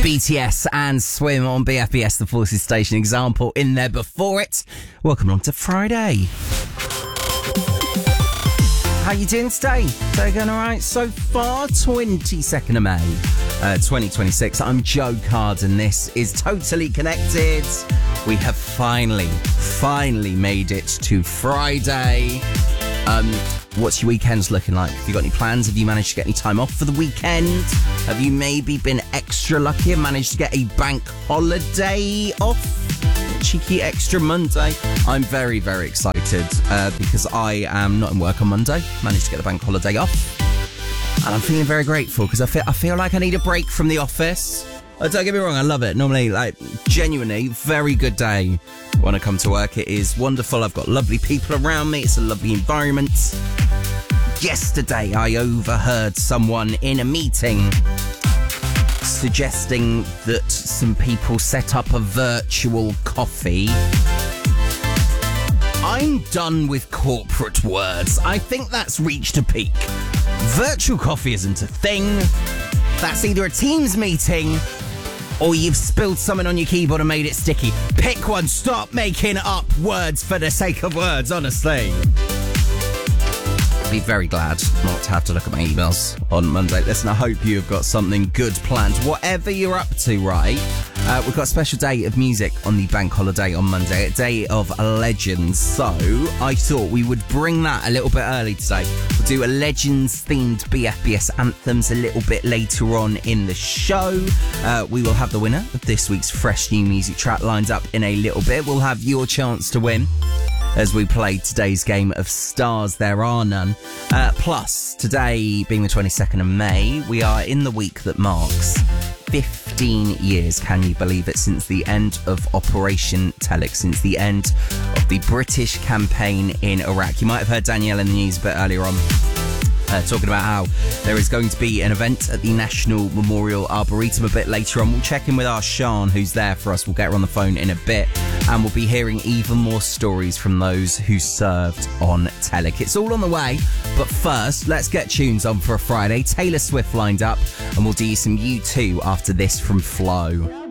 BTS and Swim on BFBS, the Forces Station. Example in there before it. Welcome along to Friday. How you doing today? Today going all right so far? 22nd of May, 2026. I'm Joe Card and this is Totally Connected. We have finally made it to Friday. What's your weekends looking like? Have you got any plans? Have you managed to get any time off for the weekend? Have you maybe been extra lucky and managed to get a bank holiday off? Cheeky extra Monday. I'm very, very excited because I am not in work on Monday. Managed to get the bank holiday off. And I'm feeling very grateful because I feel like I need a break from the office. Don't get me wrong, I love it. Normally, genuinely, very good day when I come to work. It is wonderful. I've got lovely people around me. It's a lovely environment. Yesterday, I overheard someone in a meeting suggesting that some people set up a virtual coffee. I'm done with corporate words. I think that's reached a peak. Virtual coffee isn't a thing. That's either a Teams meeting or you've spilled something on your keyboard and made it sticky. Pick one. Stop making up words for the sake of words, honestly. I'll be very glad not to have to look at my emails on Monday. Listen, I hope you have got something good planned. Whatever you're up to, right? We've got a special day of music on the bank holiday on Monday, a day of legends. So I thought we would bring that a little bit early today. We'll do a legends-themed BFBS anthems a little bit later on in the show. We will have the winner of this week's fresh new music track lined up in a little bit. We'll have your chance to win as we play today's game of Stars There Are None. Plus, today being the 22nd of May, we are in the week that marks 15 years, can you believe it, since the end of Operation Telex, since the end of the British campaign in Iraq. You might have heard Danielle in the news a bit earlier on talking about how there is going to be an event at the National Memorial Arboretum a bit later on. We'll check in with our Sian, who's there for us. We'll get her on the phone in a bit, and we'll be hearing even more stories from those who served on Telek. It's all on the way, but first, let's get tunes on for a Friday. Taylor Swift lined up, and we'll do some U2 after this from Flow.